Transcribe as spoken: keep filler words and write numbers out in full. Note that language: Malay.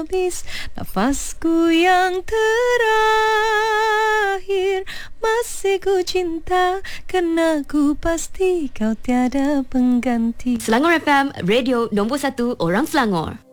habis nafasku yang terakhir. Masih ku cinta kerana ku pasti kau tiada pengganti. Selangor F M, radio nombor satu orang Selangor.